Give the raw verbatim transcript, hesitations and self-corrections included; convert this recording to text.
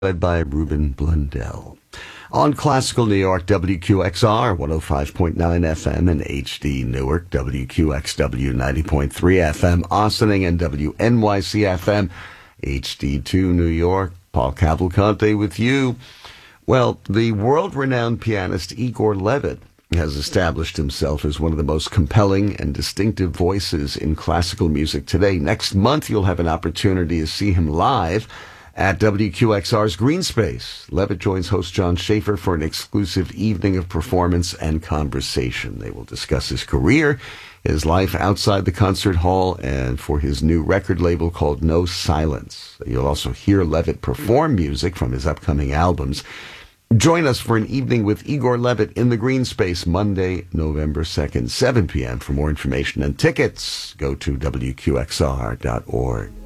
led by Ruben Blundell. On Classical New York, W Q X R, one oh five point nine F M, and H D Newark, W Q X W, ninety point three F M, Ossining, and W N Y C F M, H D two New York. Paul Cavalcante with you. Well, the world-renowned pianist Igor Levit has established himself as one of the most compelling and distinctive voices in classical music today. Next month, you'll have an opportunity to see him live at W Q X R's Green Space. Levit joins host John Schaefer for an exclusive evening of performance and conversation. They will discuss his career, his life outside the concert hall, and for his new record label called No Silence. You'll also hear Levit perform music from his upcoming albums. Join us for an evening with Igor Levit in the Green Space, Monday, November second, seven p.m. For more information and tickets, go to W Q X R dot org.